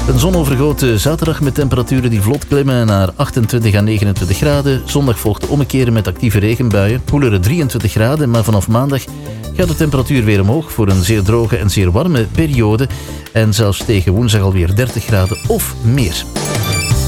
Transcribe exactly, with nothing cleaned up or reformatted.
Een zonovergoten zaterdag met temperaturen die vlot klimmen naar achtentwintig à negenentwintig graden. Zondag volgt de omkeren met actieve regenbuien. Koelere drieëntwintig graden, maar vanaf maandag gaat de temperatuur weer omhoog voor een zeer droge en zeer warme periode. En zelfs tegen woensdag alweer dertig graden of meer.